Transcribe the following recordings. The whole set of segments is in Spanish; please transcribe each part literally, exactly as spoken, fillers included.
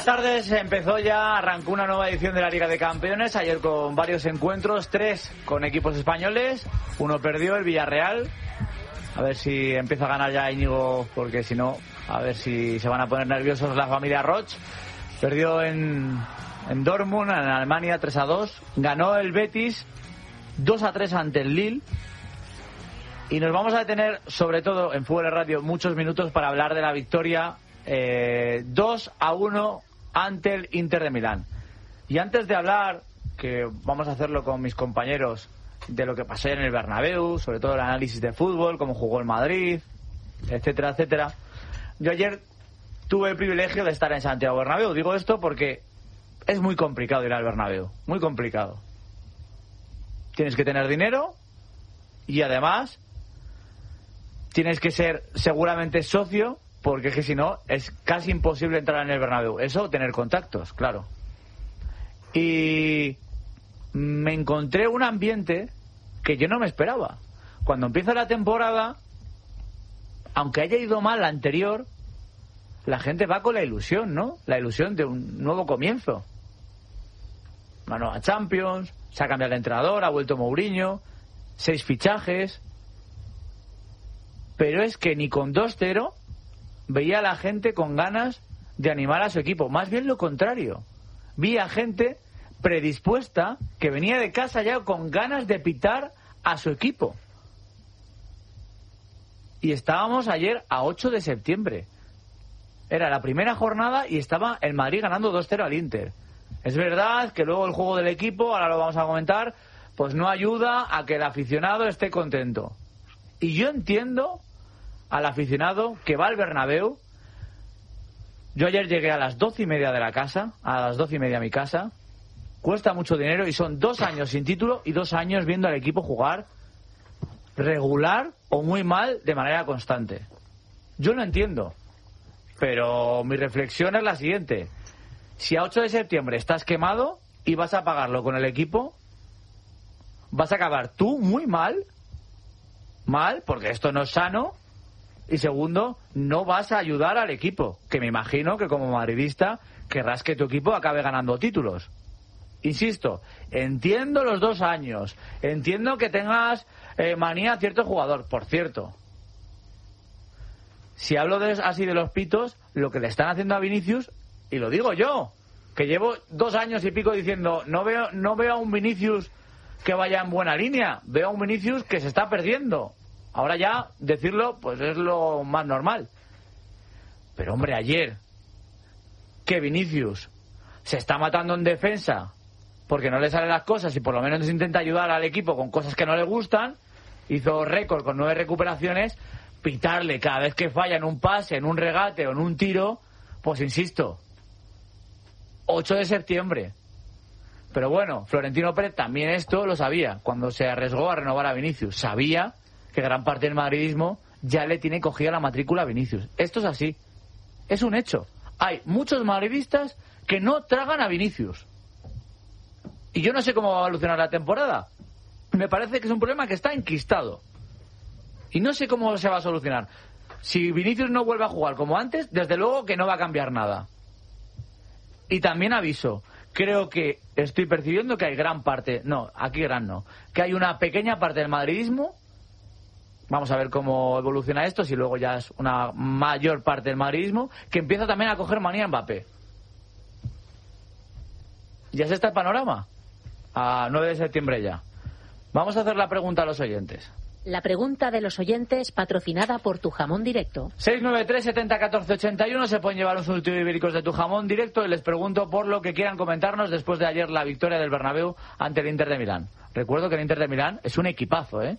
buenas tardes. Empezó ya, arrancó una nueva edición de la Liga de Campeones. Ayer con varios encuentros, tres con equipos españoles. Uno perdió, el Villarreal. A ver si empieza a ganar ya Íñigo, porque si no, a ver si se van a poner nerviosos la familia Roch. Perdió en, en Dortmund, en Alemania, tres a dos. Ganó el Betis dos a tres ante el Lille. Y nos vamos a detener, sobre todo en Fútbol Radio, muchos minutos para hablar de la victoria eh, dos a uno ante el Inter de Milán. Y antes de hablar, que vamos a hacerlo con mis compañeros, de lo que pasó en el Bernabéu, sobre todo el análisis de fútbol, cómo jugó el Madrid, etcétera, etcétera. Yo ayer tuve el privilegio de estar en Santiago Bernabéu. Digo esto porque es muy complicado ir al Bernabéu, muy complicado. Tienes que tener dinero y además tienes que ser seguramente socio, porque es que si no es casi imposible entrar en el Bernabéu. Eso, tener contactos, claro. Y me encontré un ambiente que yo no me esperaba. Cuando empieza la temporada, aunque haya ido mal la anterior, la gente va con la ilusión, ¿no? La ilusión de un nuevo comienzo. Una nueva Champions, se ha cambiado el entrenador, ha vuelto Mourinho, seis fichajes. Pero es que ni con dos cero veía a la gente con ganas de animar a su equipo. Más bien lo contrario. Vi a gente predispuesta que venía de casa ya con ganas de pitar a su equipo. Y estábamos ayer a ocho de septiembre. Era la primera jornada y estaba el Madrid ganando dos cero al Inter. Es verdad que luego el juego del equipo, ahora lo vamos a comentar, pues no ayuda a que el aficionado esté contento. Y yo entiendo al aficionado que va al Bernabéu. Yo ayer llegué a las doce y media de la casa, a las doce y media a mi casa. Cuesta mucho dinero y son dos años sin título y dos años viendo al equipo jugar regular o muy mal de manera constante. Yo lo entiendo, pero mi reflexión es la siguiente. Si a ocho de septiembre estás quemado y vas a pagarlo con el equipo, vas a acabar tú muy mal, mal, porque esto no es sano, y segundo, no vas a ayudar al equipo, que me imagino que como madridista querrás que tu equipo acabe ganando títulos. Insisto, entiendo los dos años, entiendo que tengas eh, manía a cierto jugador. Por cierto, si hablo de, así de los pitos, lo que le están haciendo a Vinicius, y lo digo yo, que llevo dos años y pico diciendo, no veo, no veo a un Vinicius que vaya en buena línea, veo a un Vinicius que se está perdiendo. Ahora ya decirlo pues es lo más normal. Pero hombre, ayer que Vinicius se está matando en defensa porque no le salen las cosas y por lo menos intenta ayudar al equipo con cosas que no le gustan, hizo récord con nueve recuperaciones, pitarle cada vez que falla en un pase, en un regate o en un tiro, pues insisto, ocho de septiembre. Pero bueno, Florentino Pérez también esto lo sabía cuando se arriesgó a renovar a Vinicius. Sabía que gran parte del madridismo ya le tiene cogida la matrícula a Vinicius. Esto es así. Es un hecho. Hay muchos madridistas que no tragan a Vinicius. Y yo no sé cómo va a evolucionar la temporada. Me parece que es un problema que está enquistado. Y no sé cómo se va a solucionar. Si Vinicius no vuelve a jugar como antes, desde luego que no va a cambiar nada. Y también aviso, creo que estoy percibiendo que hay gran parte, no, aquí gran no, que hay una pequeña parte del madridismo. Vamos a ver cómo evoluciona esto, si luego ya es una mayor parte del madridismo, que empieza también a coger manía a Mbappé. Ya se está el panorama. A nueve de septiembre ya. Vamos a hacer la pregunta a los oyentes. La pregunta de los oyentes, patrocinada por Tu Jamón Directo. seis nueve tres, setenta, catorce, ochenta y uno. Se pueden llevar un surtido de ibéricos de Tu Jamón Directo y les pregunto por lo que quieran comentarnos después de ayer la victoria del Bernabéu ante el Inter de Milán. Recuerdo que el Inter de Milán es un equipazo, ¿eh?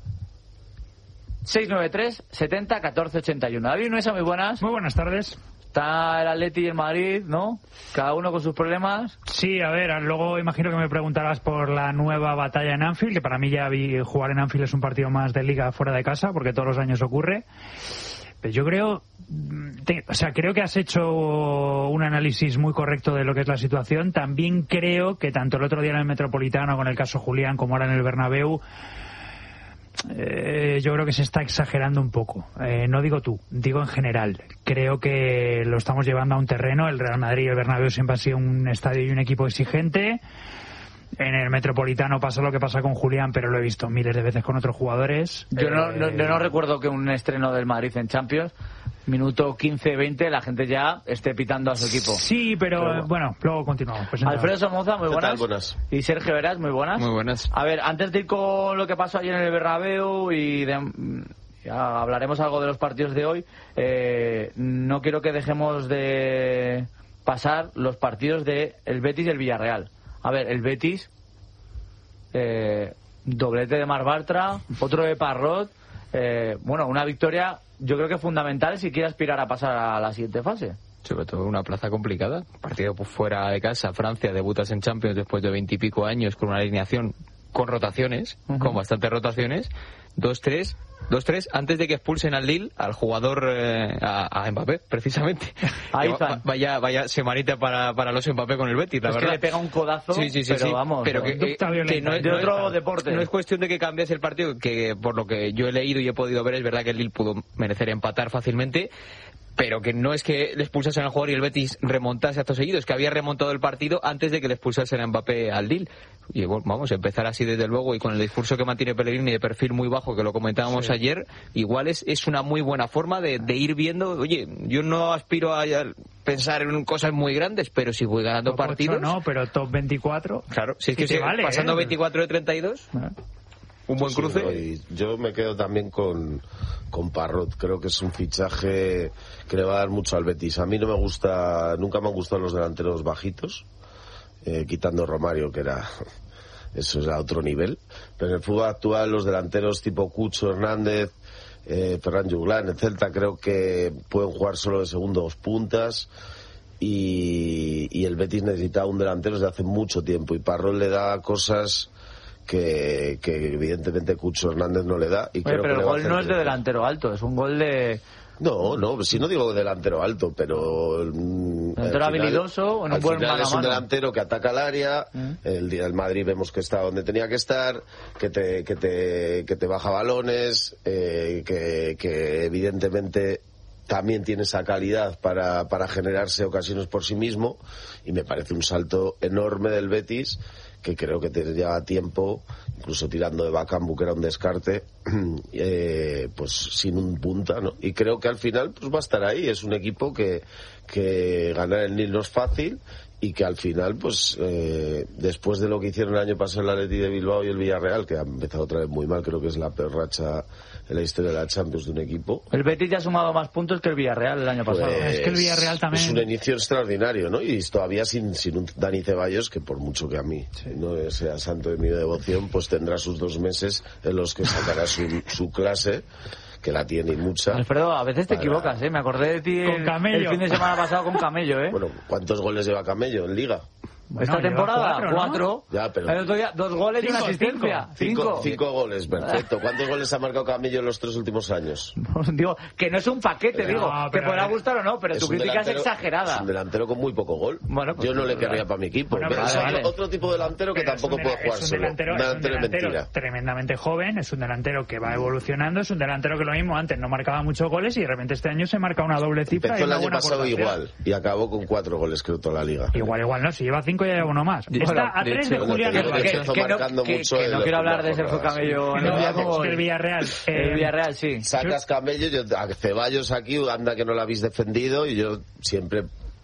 seis nueve tres, setenta, catorce, ochenta y uno. David Nuesa, muy buenas. Muy buenas tardes. Está el Atleti y el Madrid, ¿no? Cada uno con sus problemas. Sí, a ver, luego imagino que me preguntarás por la nueva batalla en Anfield, que para mí ya vi jugar en Anfield es un partido más de liga fuera de casa, porque todos los años ocurre. Pero yo creo, te, o sea, creo que has hecho un análisis muy correcto de lo que es la situación. También creo que tanto el otro día en el Metropolitano, con el caso Julián, como ahora en el Bernabéu, eh, yo creo que se está exagerando un poco. Eh, no digo tú, digo en general. Creo que lo estamos llevando a un terreno. El Real Madrid y el Bernabéu siempre ha sido un estadio y un equipo exigente. En el Metropolitano pasa lo que pasa con Julián, pero lo he visto miles de veces con otros jugadores. Yo eh... no, no, yo no recuerdo que un estreno del Madrid en Champions, minuto quince veinte, la gente ya esté pitando a su equipo. Sí, pero, pero bueno, luego continuamos. Presentado. Alfredo Somoza, muy buenas. buenas. Y Sergio Veras, muy buenas. Muy buenas. A ver, antes de ir con lo que pasó ayer en el Bernabéu y de, ya hablaremos algo de los partidos de hoy, eh, no quiero que dejemos de pasar los partidos de el Betis y el Villarreal. A ver, el Betis, eh, doblete de Marc Bartra, otro de Parrot, eh, bueno, una victoria yo creo que fundamental si quiere aspirar a pasar a la siguiente fase. Sobre todo una plaza complicada, partido pues, fuera de casa. Francia, debutas en Champions después de veintipico años con una alineación con rotaciones, uh-huh. con bastantes rotaciones, dos tres dos tres antes de que expulsen al Lille, al jugador, eh, a, a Mbappé, precisamente. Ahí va, vaya, vaya semanita para, para los Mbappé con el Betis, la es verdad. que le pega un codazo, sí, sí, sí, pero sí. vamos, pero que, eh, que no es de otro no, deporte. No es cuestión de que cambies el partido, que por lo que yo he leído y he podido ver, es verdad que el Lille pudo merecer empatar fácilmente, pero que no es que le expulsasen al jugador y el Betis remontase acto seguido, es que había remontado el partido antes de que le expulsasen a Mbappé al Lille. Y bueno, vamos a empezar así desde luego, y con el discurso que mantiene Pellegrini de perfil muy bajo, que lo comentábamos sí. ayer, igual es, es una muy buena forma de, de ir viendo. Oye, yo no aspiro a pensar en cosas muy grandes, pero si voy ganando top partidos... ocho no, pero top veinticuatro... Claro, si es que si vale, pasando ¿eh? veinticuatro de treinta y dos... ¿Eh? Un buen cruce. Sí, no, y yo me quedo también con, con Parrot. Creo que es un fichaje que le va a dar mucho al Betis. A mí no me gusta, nunca me han gustado los delanteros bajitos, eh, quitando Romario, que era, eso era otro nivel. Pero en el fútbol actual los delanteros tipo Cucho, Hernández, eh, Ferran Juglan, el Celta, creo que pueden jugar solo de segundos puntas. Y, y el Betis necesita un delantero desde hace mucho tiempo. Y Parrot le da cosas... Que, que evidentemente Cucho Hernández no le da. Y Oye, creo pero que el gol no es de delantero alto, es un gol de... No, no, si no digo delantero alto, pero... Delantero habilidoso, en un buen mano a mano. Es un delantero que ataca el área, ¿Mm? el día del Madrid vemos que está donde tenía que estar, que te, que te, que te baja balones, eh, que, que evidentemente... también tiene esa calidad para, para generarse ocasiones por sí mismo, y me parece un salto enorme del Betis, que creo que te lleva tiempo, incluso tirando de Bakambu, que era un descarte, eh, pues sin un punta, ¿no? Y creo que al final pues va a estar ahí. Es un equipo que, que ganar el Nil no es fácil, y que al final, pues eh, después de lo que hicieron el año pasado el Atleti de Bilbao y el Villarreal, que ha empezado otra vez muy mal, creo que es la peor racha en la historia de la Champions de un equipo. El Betis ya ha sumado más puntos que el Villarreal el año pasado. Pues, es que el Villarreal también... Es un inicio extraordinario, ¿no? Y todavía sin, sin un Dani Ceballos, que por mucho que a mí sí. no sea santo de mi devoción, pues tendrá sus dos meses en los que sacará su, su clase, que la tiene y mucha. Alfredo, a veces te para... equivocas, ¿eh? Me acordé de ti con Camello. El, el fin de semana pasado con Camello, ¿eh? Bueno, ¿cuántos goles lleva Camello en Liga? Bueno, esta temporada, cuatro. cuatro. ¿No? Ya, pero... El otro día, dos goles cinco, y una asistencia. Cinco. Cinco. Cinco. Cinco goles, perfecto. ¿Cuántos goles ha marcado Camello en los tres últimos años? Digo, que no es un paquete, pero, digo. No, te podrá gustar o no, pero tu crítica es exagerada. Es un delantero con muy poco gol. Bueno, pues yo no le querría para mi equipo. Bueno, pero vale, vale. Otro tipo de delantero que pero tampoco puede jugar es un solo. Delantero, un delantero, es un delantero tremendamente joven, es un delantero que va evolucionando, es un delantero que lo mismo antes no marcaba muchos goles y de repente este año se marca una doble cifra. Empezó y una el año pasado aportación. Igual y acabó con cuatro goles, creo, toda la liga. Igual, igual no, si lleva cinco ya lleva uno más. Está a tres de Julián Álvarez. Que, que, no, que, que no quiero hablar de Sergio Camello. No, no, el Villarreal. El Villarreal, sí. Sacas Camello, yo, a Ceballos aquí, anda que no lo habéis defendido, y yo siempre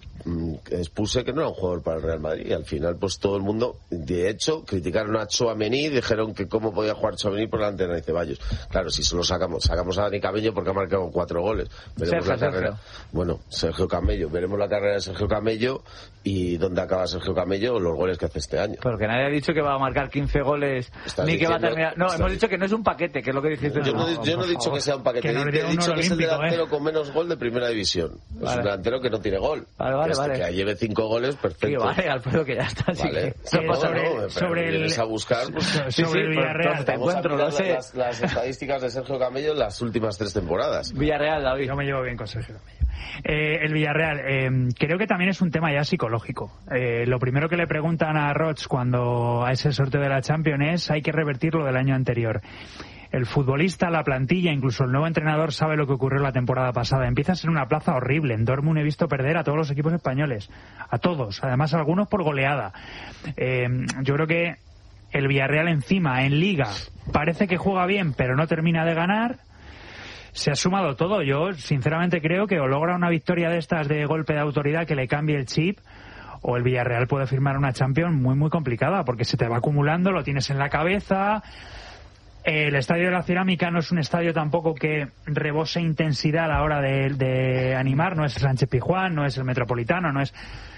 expuse que no era un jugador para el Real Madrid, y al final pues todo el mundo, de hecho, criticaron a Tchouaméni y dijeron que cómo podía jugar Tchouaméni por delante de Dani Ceballos. Claro, si solo sacamos sacamos a Dani Camello porque ha marcado cuatro goles, veremos Sergio, la carrera Sergio. Bueno, Sergio Camello, veremos la carrera de Sergio Camello y dónde acaba Sergio Camello, los goles que hace este año. Porque nadie ha dicho que va a marcar quince goles ni diciendo, que va a terminar. No, hemos dicho que no es un paquete, que es lo que dijiste. Yo no, no, yo no he dicho favor. que sea un paquete, no he dicho que es el delantero eh. con menos gol de primera división. Vale. Es un delantero que no tiene gol. Vale, vale, que, vale. que lleve cinco goles, perfecto. Sí, vale, Alfredo, que ya está. Así vale. que sí, no pasa sobre, no, sobre el... a buscar, pues, sobre sí, sí, el Villarreal. Te encuentro, no sé. Las, las estadísticas de Sergio Camello en las últimas tres temporadas. Villarreal, David. Yo me llevo bien con Sergio Camello. Eh, el Villarreal, eh, creo que también es un tema ya psicológico. Eh, lo primero que le preguntan a Roch cuando a ese sorteo de la Champions es: hay que revertir lo del año anterior. el futbolista, la plantilla, incluso el nuevo entrenador sabe lo que ocurrió la temporada pasada. Empieza a ser una plaza horrible. En Dortmund he visto perder a todos los equipos españoles, a todos, además algunos por goleada. Eh, yo creo que el Villarreal encima en Liga parece que juega bien, pero no termina de ganar. Se ha sumado todo. Yo sinceramente creo que o logra una victoria de estas de golpe de autoridad que le cambie el chip, o el Villarreal puede firmar una Champions muy muy complicada, porque se te va acumulando, lo tienes en la cabeza. El Estadio de la Cerámica no es un estadio tampoco que rebose intensidad a la hora de, de animar, no es el Sánchez Pizjuán, no es el Metropolitano, no es...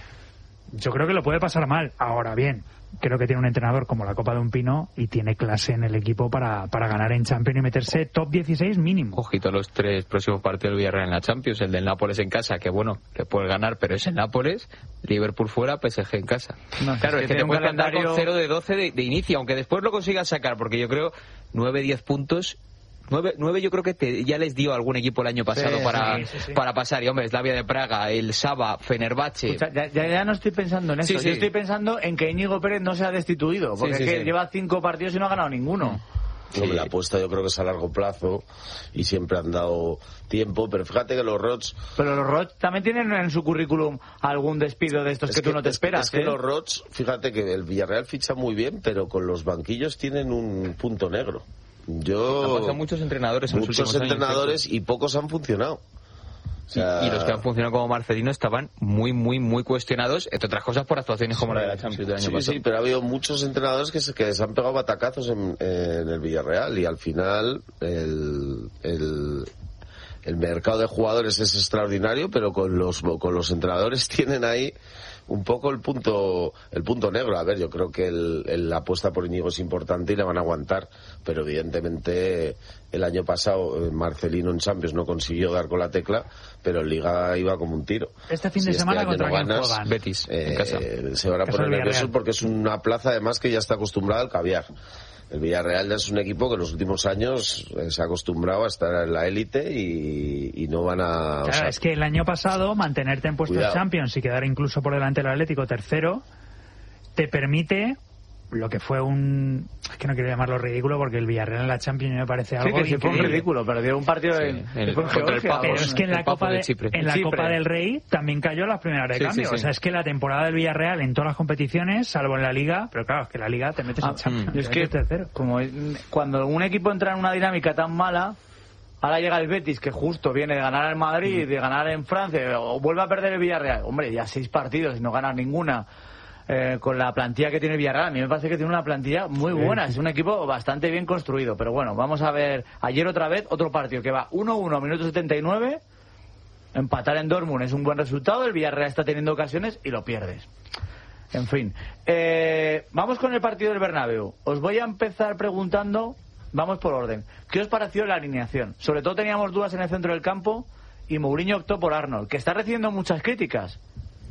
Yo creo que lo puede pasar mal. Ahora bien, creo que tiene un entrenador como la Copa de un Pino y tiene clase en el equipo para, para ganar en Champions y meterse top dieciséis mínimo. Ojito los tres próximos partidos del Villarreal en la Champions. El del Nápoles en casa, que bueno, que puede ganar, pero es el Nápoles. Liverpool fuera, P S G en casa. No, claro, es que, es que te puedes calendario... andar con cero de doce de, de inicio, aunque después lo consigas sacar, porque yo creo nueve diez puntos. Nueve, nueve yo creo que te, ya les dio algún equipo el año pasado sí, para, sí, sí, sí. para pasar. Y hombre, Slavia de Praga, el Saba, Fenerbahce. Escucha, ya, ya, ya no estoy pensando en eso. Sí, sí. Yo estoy pensando en que Íñigo Pérez no se ha destituido. Porque sí, sí, es que sí. lleva cinco partidos y no ha ganado ninguno. Sí. La apuesta yo creo que es a largo plazo y siempre han dado tiempo, pero fíjate que los Rots... Pero los Rots también tienen en su currículum algún despido de estos que, que tú no te es, esperas. Es que ¿eh? los Rots, fíjate que el Villarreal ficha muy bien, pero con los banquillos tienen un punto negro. Yo han pasado muchos entrenadores en muchos los últimos entrenadores años, y pocos han funcionado. O sea... y, y los que han funcionado como Marcelino estaban muy muy muy cuestionados, entre otras cosas por actuaciones como sí, la de la Champions del año sí, pasado. Sí, pero ha habido muchos entrenadores que se, que se han pegado batacazos en, en el Villarreal y al final el, el el mercado de jugadores es extraordinario, pero con los con los entrenadores tienen ahí un poco el punto el punto negro. A ver, yo creo que el, el, la apuesta por Íñigo es importante y la van a aguantar, pero evidentemente el año pasado Marcelino en Champions no consiguió dar con la tecla, pero en Liga iba como un tiro. Este fin de si semana este contra no quién ganas, juegan. Betis, eh, en casa. Se van a poner nerviosos porque es una plaza además que ya está acostumbrada al caviar. El Villarreal es un equipo que en los últimos años eh, se ha acostumbrado a estar en la élite y, y no van a... Claro, o sea, es que el año pasado mantenerte en puestos cuidado. Champions y quedar incluso por delante del Atlético tercero te permite lo que fue un... Es que no quiero llamarlo ridículo porque el Villarreal en la Champions me parece algo sí, que sí fue un ridículo, pero dio un partido sí, en, el, contra el Papo, pero es que en la, Copa, de, de en la Chipre. Copa del Rey también cayó las primeras de sí, cambio. Sí, sí. O sea, es que la temporada del Villarreal en todas las competiciones, salvo en la Liga, pero claro, es que en la Liga te metes ah, en Champions. Es que tercero. Como cuando un equipo entra en una dinámica tan mala, ahora llega el Betis, que justo viene de ganar al Madrid, mm. de ganar en Francia, o vuelve a perder el Villarreal. Hombre, ya seis partidos y no ganas ninguna. Eh, con la plantilla que tiene Villarreal, a mí me parece que tiene una plantilla muy buena, es un equipo bastante bien construido, pero bueno, vamos a ver, ayer otra vez otro partido que va uno uno, minuto setenta y nueve, empatar en Dortmund es un buen resultado, el Villarreal está teniendo ocasiones y lo pierdes. En fin, eh, vamos con el partido del Bernabéu. Os voy a empezar preguntando, vamos por orden, ¿qué os pareció la alineación? Sobre todo teníamos dudas en el centro del campo y Mourinho optó por Arnold, que está recibiendo muchas críticas,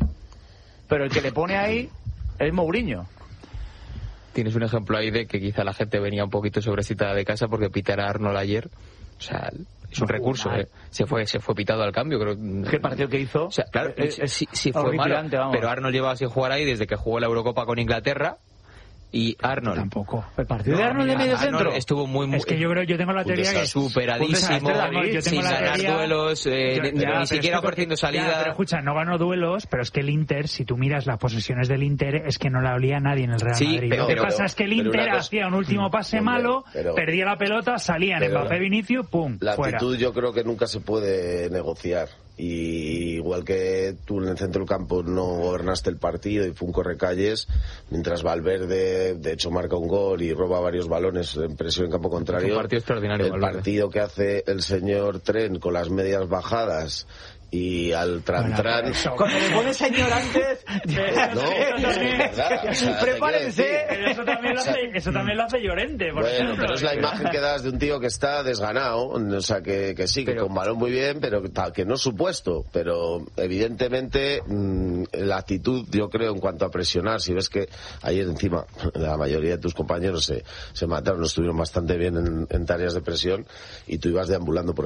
pero el que le pone ahí es Mourinho. Tienes un ejemplo ahí de que quizá la gente venía un poquito sobreexcitada de casa porque pitara Arnold ayer. O sea, es un no, recurso. Eh. Se fue se fue pitado al cambio. Creo. ¿Qué partido que hizo? O sea, claro, es, es sí, sí fue malo, vamos. Pero Arnold llevaba sin jugar ahí desde que jugó la Eurocopa con Inglaterra. Y Arnold tampoco. El partido no, de Arnold de medio Arnold centro estuvo muy, muy es que yo creo yo tengo la teoría que superadísimo, yo sin la ganar teoría, duelos, eh, yo, ni, ya, ni siquiera es ofreciendo salida. Ya, pero escucha, no ganó duelos, pero es que el Inter, si tú miras las posesiones del Inter, es que no la olía nadie en el Real sí, Madrid. Pero, Lo que pero, pasa es que el Inter cosa, hacía un último pase hombre, malo, pero, perdía la pelota, salían en Mbappé, Vinicius, pum, la fuera. actitud yo creo que nunca se puede negociar. Y igual que tú en el centro del campo no gobernaste el partido y fue un correcalles, mientras Valverde de hecho marca un gol y roba varios balones en presión en campo contrario, un partido extraordinario, el Valverde. Partido que hace el señor Tren con las medias bajadas y al Trantran... Bueno, cuando le pone señor antes... no, no, o sea, prepárense. Eso también lo hace, eso también lo hace Llorente, por bueno, ejemplo. pero es la imagen que das de un tío que está desganado, o sea, que, que sí, que pero, con balón muy bien, pero que no es supuesto. Pero evidentemente mmm, la actitud, yo creo, en cuanto a presionar, si ves que ayer encima la mayoría de tus compañeros se, se mataron, estuvieron bastante bien en, en tareas de presión y tú ibas deambulando por el campo.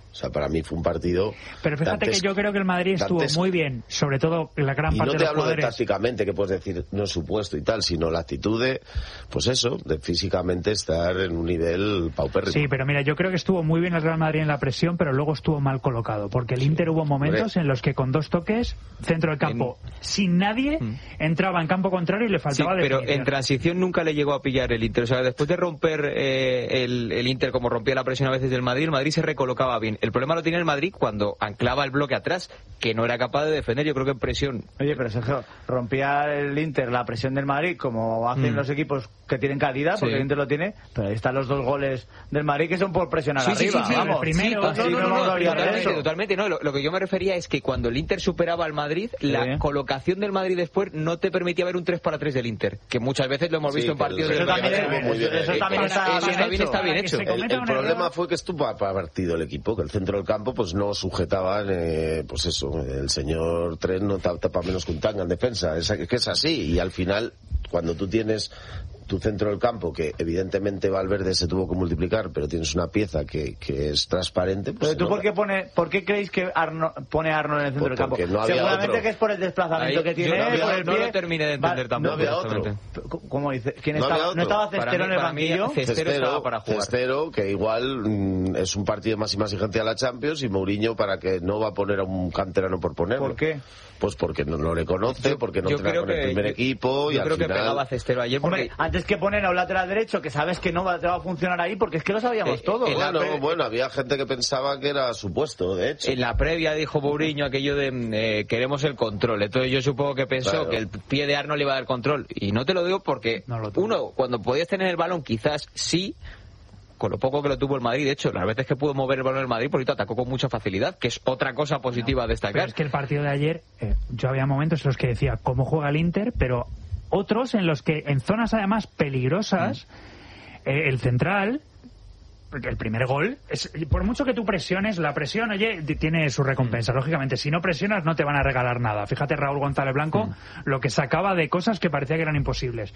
O sea, para mí fue un partido... Pero fíjate dantesco, que yo creo que el Madrid estuvo dantesco. muy bien, sobre todo la gran y parte no de te los hablo jugadores. de tácticamente, que puedes decir no es supuesto y tal, sino la actitud de, pues eso, de físicamente estar en un nivel paupérrimo. Sí, pero mira, yo creo que estuvo muy bien el Real Madrid en la presión, pero luego estuvo mal colocado, porque el Inter hubo momentos Hombre. en los que con dos toques, centro del campo, en... sin nadie, mm. entraba en campo contrario y le faltaba sí, definición. Pero en transición nunca le llegó a pillar el Inter. O sea, después de romper eh, el, el Inter como rompía la presión a veces del Madrid, el Madrid se recolocaba bien. El problema lo tiene el Madrid cuando anclaba el bloque atrás, que no era capaz de defender, yo creo que en presión. Oye, pero Sergio, rompía el Inter la presión del Madrid como hacen mm. los equipos que tienen calidad, porque sí. el Inter lo tiene, pero ahí están los dos goles del Madrid que son por presionar sí, arriba, sí, sí, vamos. El primero, sí, no, no, no, no, no, totalmente, eso. totalmente, no, lo, lo que yo me refería es que cuando el Inter superaba al Madrid, sí. la colocación del Madrid después no te permitía ver un tres para tres del Inter, que muchas veces lo hemos visto sí, en partidos del Madrid. Eso, también, muy bien, eso, eso también está, eso bien, también hecho. está bien hecho. El, el problema fue que estuvo partido el equipo, que el centro del campo pues no sujetaban, eh, pues eso, el señor Tren no tapa menos que un tanga en defensa, es que es así, y al final cuando tú tienes tu centro del campo, que evidentemente Valverde se tuvo que multiplicar, pero tienes una pieza que, que es transparente. Pues ¿Pero tú por qué, pone, por qué creéis que Arno, pone a Arnold en el centro pues del campo? No Seguramente otro. que es por el desplazamiento Ahí, que tiene, no, había, por el no pie. lo terminé de entender Va, tampoco. No había otro. ¿Cómo dice? ¿Quién no, estaba, ¿No estaba Cestero en el banquillo? Cestero estaba para jugar. Cestero, que igual mm, es un partido más y más exigente a la Champions, y Mourinho para que no va a poner a un canterano por ponerlo. ¿Por qué? Pues porque no lo reconoce, yo, porque no yo trae con el primer yo, equipo. Yo y creo al que final... pegaba Cestero ayer porque... Hombre, antes que poner a un lateral derecho que sabes que no va, te va a funcionar ahí, porque es que lo sabíamos eh, todos. Bueno, pre... bueno, había gente que pensaba que era supuesto, de hecho. En la previa dijo Mourinho aquello de eh, queremos el control. Entonces yo supongo que pensó claro. que el pie de Arnold le iba a dar control. Y no te lo digo porque no lo uno, cuando podías tener el balón, quizás sí, con lo poco que lo tuvo el Madrid. De hecho, las veces que pudo mover el balón el Madrid, por eso atacó con mucha facilidad, que es otra cosa positiva no, a destacar. Pero es que el partido de ayer, eh, yo había momentos en los que decía cómo juega el Inter, pero otros en los que en zonas además peligrosas, mm. eh, el central, porque el primer gol, es, por mucho que tú presiones, la presión, oye, tiene su recompensa. Mm. Lógicamente, si no presionas no te van a regalar nada. Fíjate Raúl González Blanco, mm. lo que sacaba de cosas que parecía que eran imposibles.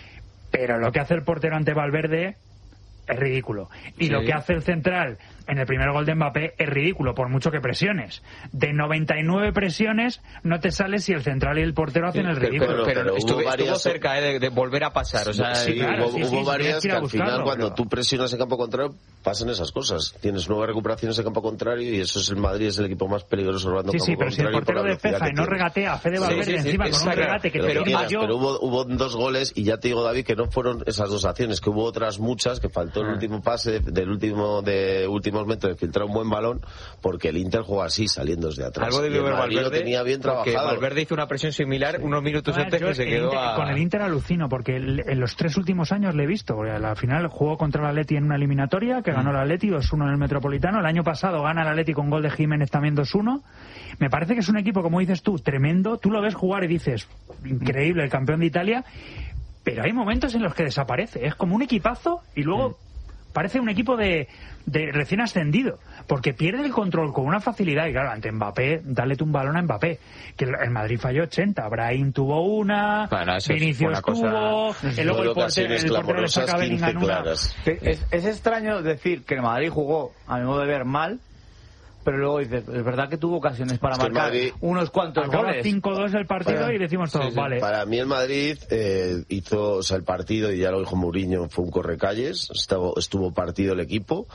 Pero lo que hace el portero ante Valverde es ridículo. Y sí. lo que hace el central en el primer gol de Mbappé es ridículo, por mucho que presiones. De noventa y nueve presiones no te sales si el central y el portero hacen sí, el ridículo. Pero, pero, pero estuvo, varias... estuvo cerca eh, de, de volver a pasar. O sea, sí, claro, hubo, sí, hubo sí, varias sí, que al buscarlo, final cuando pero... tú presionas en campo contrario pasan esas cosas. Tienes nueve recuperaciones en campo contrario y eso es el Madrid, es el equipo más peligroso robando sí, campo sí, pero si el portero despeja y no regatea a Fede Valverde sí, sí, sí, encima con un regate que pero, te pero, yo... pero hubo, hubo dos goles y ya te digo, David, que no fueron esas dos acciones, que hubo otras muchas, que faltó el último pase del último de últimos metros de filtrar un buen balón, porque el Inter juega así, saliendo desde atrás. Algo debió ver Valverde, lo tenía bien trabajado. Valverde hizo una presión similar sí. unos minutos bueno, antes que se quedó Inter, a... Con el Inter alucino, porque en los tres últimos años le he visto, porque al final jugó contra el Atleti en una eliminatoria, que ganó el Atleti dos uno en el Metropolitano. El año pasado gana el Atleti con gol de Jiménez también dos uno. Me parece que es un equipo, como dices tú, tremendo. Tú lo ves jugar y dices, increíble, el campeón de Italia, pero hay momentos en los que desaparece. Es como un equipazo y luego... Mm. Parece un equipo de, de recién ascendido, porque pierde el control con una facilidad. Y claro, ante Mbappé, dale tú un balón a Mbappé, que el Madrid falló ochenta, Brahim tuvo una, bueno, Vinicius tuvo, cosa... y luego el portero, el portero le saca a Bellingham una. Es, es extraño decir que el Madrid jugó, a mi modo de ver, mal, pero luego dices, es verdad que tuvo ocasiones para es marcar Madrid, unos cuantos acaba goles. cinco dos el partido para, y decimos todos, sí, sí. vale. Para mí el Madrid eh, hizo, o sea, el partido, y ya lo dijo Mourinho, fue un correcalles, estuvo, estuvo partido el equipo,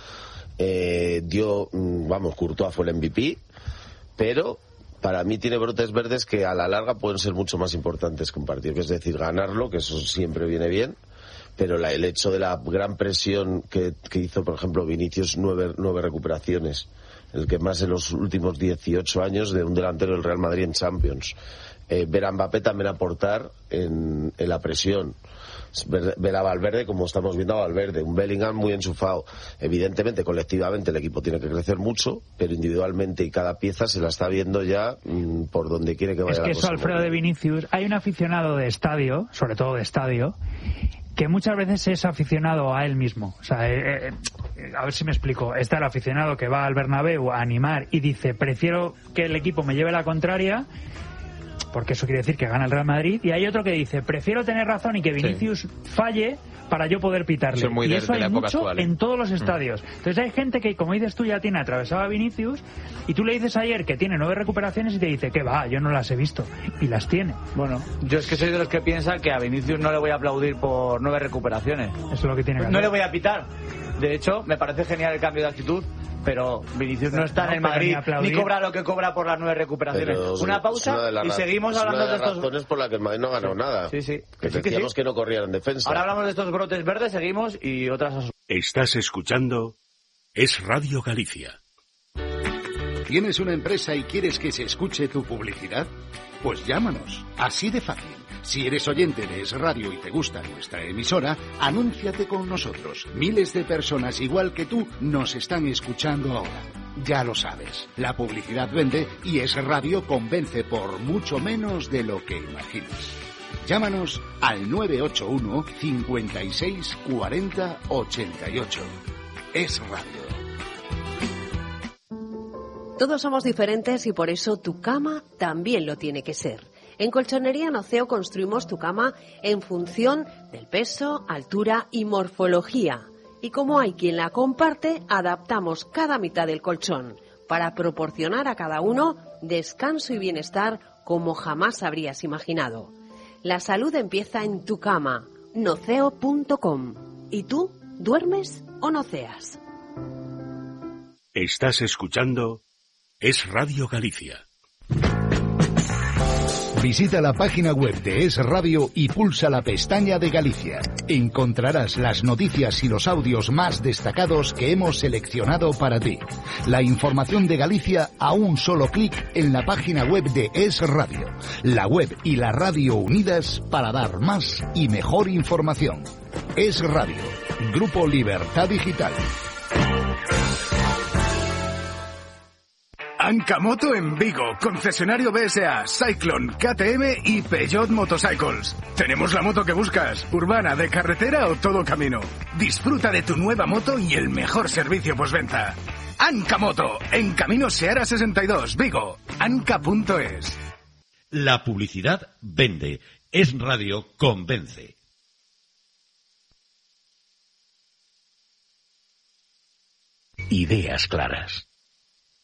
eh, dio, vamos, Courtois fue el M V P, pero para mí tiene brotes verdes que a la larga pueden ser mucho más importantes que un partido, que es decir, ganarlo, que eso siempre viene bien. Pero la, el hecho de la gran presión que, que hizo, por ejemplo, Vinicius, nueve, nueve recuperaciones, el que más en los últimos dieciocho años de un delantero del Real Madrid en Champions. Eh, ver a Mbappé también aportar en, en la presión. Ver, ver a Valverde como estamos viendo a Valverde, un Bellingham muy enchufado. Evidentemente, colectivamente el equipo tiene que crecer mucho, pero individualmente y cada pieza se la está viendo ya mmm, por donde quiere que vaya. Es que la eso, cosa. Alfredo, de Vinicius, hay un aficionado de estadio, sobre todo de estadio, que muchas veces es aficionado a él mismo. O sea, eh, eh, a ver si me explico. Está el aficionado que va al Bernabéu a animar y dice, prefiero que el equipo me lleve la contraria, porque eso quiere decir que gana el Real Madrid. Y hay otro que dice, prefiero tener razón y que Vinicius sí. falle, para yo poder pitarle. Eso es muy y de, eso de la hay época mucho actual, ¿eh? en todos los Mm. estadios. Entonces hay gente que, como dices tú, ya tiene atravesado a Vinicius y tú le dices ayer que tiene nueve recuperaciones y te dice que va, yo no las he visto. Y las tiene. Bueno, yo es que soy de los que piensa que a Vinicius no le voy a aplaudir por nueve recuperaciones. Eso es lo que tiene que hacer. No le voy a pitar. De hecho, me parece genial el cambio de actitud, pero Vinicius no está No, en el pero Madrid ni aplaudir. ni cobra lo que cobra por las nueve recuperaciones. Pero Una es pausa una de las y ra- seguimos es hablando una de de las estos... razones por las que el Madrid no ha ganado nada. Sí, sí. Que Que sí, que decíamos sí. que no corrían en defensa. Ahora hablamos de estos brotes verdes, seguimos y otras... Estás escuchando Es Radio Galicia. ¿Tienes una empresa y quieres que se escuche tu publicidad? Pues llámanos, así de fácil. Si eres oyente de Es Radio y te gusta nuestra emisora, anúnciate con nosotros. Miles de personas igual que tú nos están escuchando ahora. Ya lo sabes, la publicidad vende y Es Radio convence por mucho menos de lo que imaginas. Llámanos al nueve ocho uno, cincuenta y seis, cuarenta, ochenta y ocho. Es Radio. Todos somos diferentes y por eso tu cama también lo tiene que ser. En Colchonería Noceo construimos tu cama en función del peso, altura y morfología. Y como hay quien la comparte, adaptamos cada mitad del colchón para proporcionar a cada uno descanso y bienestar como jamás habrías imaginado. La salud empieza en tu cama, noceo punto com. ¿Y tú, duermes o noceas? Estás escuchando Es Radio Galicia. Visita la página web de Es Radio y pulsa la pestaña de Galicia. Encontrarás las noticias y los audios más destacados que hemos seleccionado para ti. La información de Galicia a un solo clic en la página web de Es Radio. La web y la radio unidas para dar más y mejor información. Es Radio, Grupo Libertad Digital. Ancamoto en Vigo, concesionario B S A, Cyclone, K T M y Peugeot Motorcycles. Tenemos la moto que buscas, urbana, de carretera o todo camino. Disfruta de tu nueva moto y el mejor servicio postventa. Ancamoto, en Camino Seara sesenta y dos, Vigo, anca punto es. La publicidad vende. Es Radio convence. Ideas claras.